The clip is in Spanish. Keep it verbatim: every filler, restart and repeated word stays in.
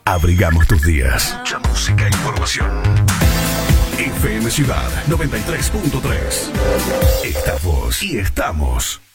Abrigamos tus días. Mucha música e información. F M Ciudad noventa y tres punto tres. Estamos y estamos.